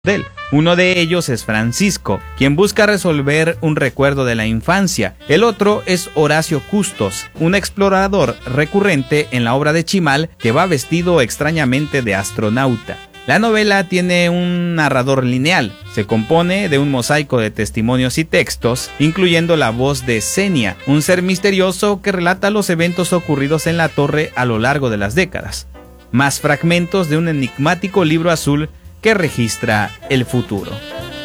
de él. Uno de ellos es Francisco, quien busca resolver un recuerdo de la infancia. El otro es Horacio Custos, un explorador recurrente en la obra de Chimal que va vestido extrañamente de astronauta. La novela tiene un narrador lineal, se compone de un mosaico de testimonios y textos, incluyendo la voz de Senia, un ser misterioso que relata los eventos ocurridos en la torre a lo largo de las décadas, más fragmentos de un enigmático libro azul que registra el futuro.